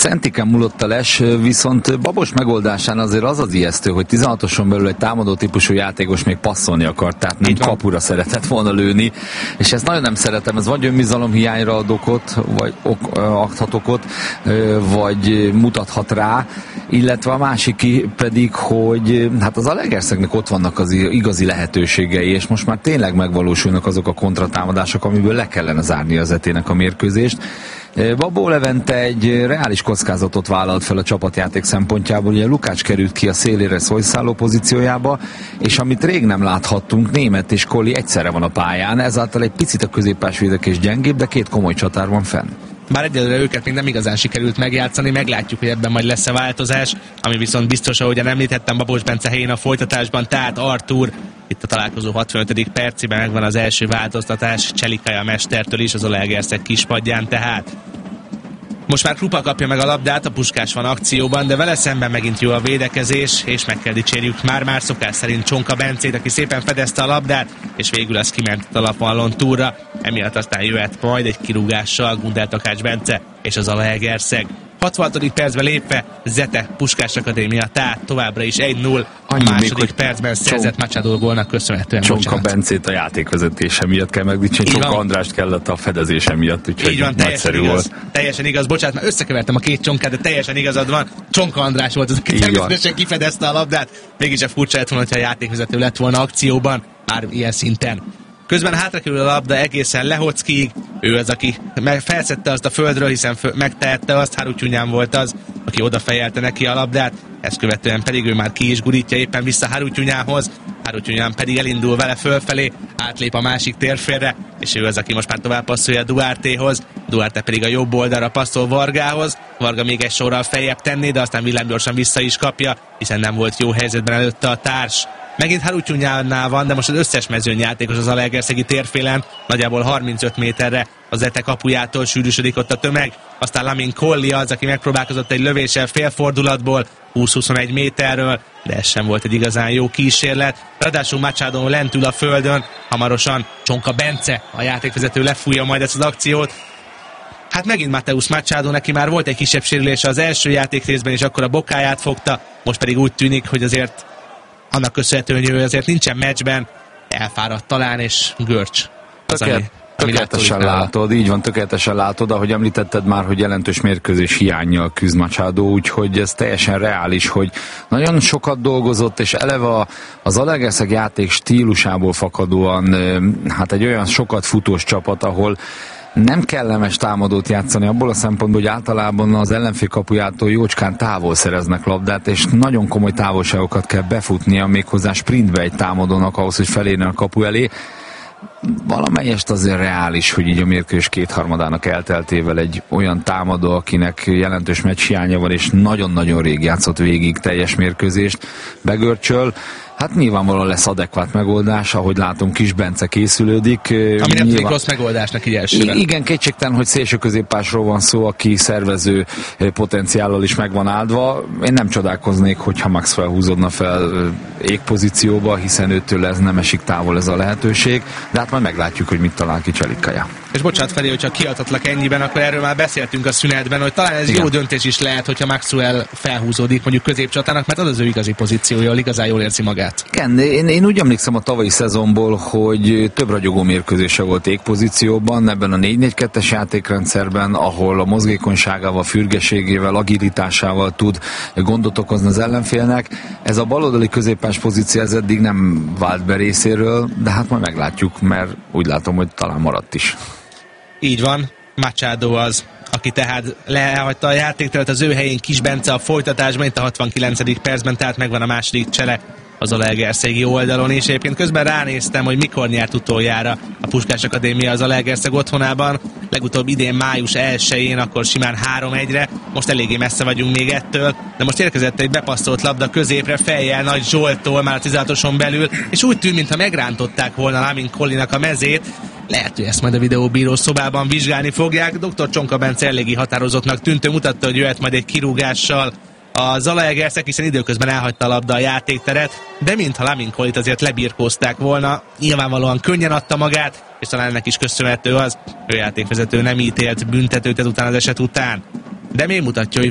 Centiken múlott a les, viszont Babos megoldásán azért az ijesztő, hogy 16-oson belül egy támadó típusú játékos még passzolni akart, tehát nem kapura szeretett volna lőni, és ezt nagyon nem szeretem, ez vagy önbizalom hiányra ad okot, vagy adhat okot, vagy mutathat rá, illetve a másik pedig, hogy hát az Zalaegerszegnek ott vannak az igazi lehetőségei, és most már tényleg megvalósulnak azok a kontratámadások, amiből le kellene zárni az ET-nek a mérkőzést. Babó Levente egy reális kockázatot vállalt fel a csapatjáték szempontjából, ugye Lukács került ki a szélére szojszáló pozíciójába, és amit rég nem láthattunk, Németh és Kolli egyszerre van a pályán, ezáltal egy picit a középpásvédekezés gyengébb, de két komoly csatár van fenn. Bár egyelőre őket még nem igazán sikerült megjátszani, meglátjuk, hogy ebben majd lesz-e változás, ami viszont biztos, ahogyan említettem, Babos Bence helyén a folytatásban, tehát Artúr. Itt a találkozó 65. percében megvan az első változtatás Cselikaja mestertől is, az Zalaegerszeg kispadján tehát. Most már Krupa kapja meg a labdát, a Puskás van akcióban, de vele szemben megint jó a védekezés, és meg kell dicsérjük már szokás szerint Csonka Bencét, aki szépen fedezte a labdát, és végül az kiment a lapvallon túlra, emiatt aztán jöhet majd egy kirúgással Gundel Takács Bence és az Zalaegerszeg. 66. percben lépve Zete Puskás Akadémia tehát továbbra is 1-0, a második percben szerzett Machado gólnak köszönhetően. Csonka Bencét a játékvezetése miatt kell megdicsérni, Csonka Andrást kellett a fedezése miatt, úgyhogy van, nagyszerű volt. Teljesen igaz, bocsánat, mert összekevertem a két Csonkát, de teljesen igazad van. Csonka András volt az, aki természetesen kifedezte a labdát. Mégis a furcsa lett volna, hogyha a játékvezető lett volna akcióban, már ilyen szinten. Közben hátra kerül a labda egészen Lehockig, ő az, aki felszedte azt a földről, hiszen megtehette azt, Harutyunyán volt az, aki odafejelte neki a labdát, ezt követően pedig ő már ki is gurítja éppen vissza Harutyunyához, Harutyunyán pedig elindul vele fölfelé, átlép a másik térfélre, és ő az, aki most már tovább passzolja Duartéhoz, Duarte pedig a jobb oldalra passzol Vargához, Varga még egy sorral feljebb tenné, de aztán villámgyorsan vissza is kapja, hiszen nem volt jó helyzetben előtte a társ. Megint Harutyunyánál van, de most az összes mezőnyjátékos az Zalaegerszegi térfélen, nagyjából 35 méterre az ETE kapujától sűrűsödik ott a tömeg, aztán Lamin Kolli az, aki megpróbálkozott egy lövéssel félfordulatból, 20-21 méterről, de ez sem volt egy igazán jó kísérlet. Ráadásul Machado lent ül a földön, hamarosan Csonka Bence, a játékvezető lefújja majd ezt az akciót. Hát megint Mateusz Machado, neki már volt egy kisebb sérülése az első játékrészben, és akkor a bokáját fogta, most pedig úgy tűnik, hogy azért annak köszönhetően, hogy ő azért nincsen meccsben, elfáradt talán, és görcs. Tökéletesen látod, így van, tökéletesen látod, ahogy említetted már, hogy jelentős mérkőzés hiánnyal küzd Machado, úgyhogy ez teljesen reális, hogy nagyon sokat dolgozott, és eleve az Zalaegerszeg játék stílusából fakadóan hát egy olyan sokat futós csapat, ahol nem kellemes támadót játszani abból a szempontból, hogy általában az ellenfél kapujától jócskán távol szereznek labdát, és nagyon komoly távolságokat kell befutnia méghozzá sprintbe egy támadónak ahhoz, hogy felérjen a kapu elé. Valamelyest azért reális, hogy így a mérkőzés kétharmadának elteltével egy olyan támadó, akinek jelentős meccshiánya van, és nagyon-nagyon rég játszott végig teljes mérkőzést, begörcsöl. Hát nyilvánvalóan lesz adekvát megoldás, ahogy látom, Kis Bence készülődik. Ami nem tűnik rossz megoldásnak így elsőre. Igen, kétségtelen, hogy szélső középpásról van szó, aki szervező potenciállal is megvan áldva. Én nem csodálkoznék, hogyha Max felhúzódna fel égpozícióba, hiszen őtől ez nem esik távol ez a lehetőség, de hát majd meglátjuk, hogy mit talál ki Cselikaja. És bocsánat Feri, hogyha kiadhatlak ennyiben, akkor erről már beszéltünk a szünetben, hogy talán ez jó döntés is lehet, hogyha Maxwell felhúzódik mondjuk középcsatának, mert az ő igazi pozíciója, igazán jól érzi magát. Igen, én úgy emlékszem a tavalyi szezonból, hogy több ragyogó mérkőzése volt égpozícióban, ebben a 4-4-2-es játékrendszerben, ahol a mozgékonyságával, fürgeségével, agilitásával tud gondot okozni az ellenfélnek. Ez a baloldali középpás pozíció ez eddig nem vált be részéről, de hát majd meglátjuk, mert úgy látom, hogy talán maradt is. Így van, Machado az, aki tehát lehagyta a játékteret, az ő helyén Kis Bence a folytatásban, itt a 69. percben, tehát megvan a második csele az Zalaegerszegi oldalon, és egyébként közben ránéztem, hogy mikor nyert utoljára a Puskás Akadémia az Zalaegerszeg otthonában, legutóbb idén május 1-én, akkor simán 3-1-re, most eléggé messze vagyunk még ettől, de most érkezett egy bepasszolt labda középre, fejjel Nagy Zsolttól már a 16-oson belül, és úgy tűnt, mintha megrántották volna Lamin Kollinak a mezét. Lehet, hogy ezt majd a videóbíró szobában vizsgálni fogják. Dr. Csonka Bence eléggé határozottnak tűnt, mutatta, hogy jöhet majd egy kirúgással a Zalaegerszeg, hiszen időközben elhagyta a labda a játékteret, de mintha Lamin Kollit azért lebirkózták volna, nyilvánvalóan könnyen adta magát, és talán ennek is köszönhető az, ő játékvezető nem ítélt büntetőt ezután az eset után. De még mutatja, hogy